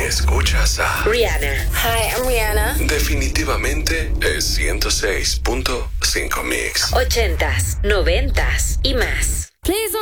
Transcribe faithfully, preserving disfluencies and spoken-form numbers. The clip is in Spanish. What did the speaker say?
escuchas a Rihanna. Hi, I'm Rihanna. Definitivamente es ciento seis punto cinco Mix. Ochentas, noventas y más. Please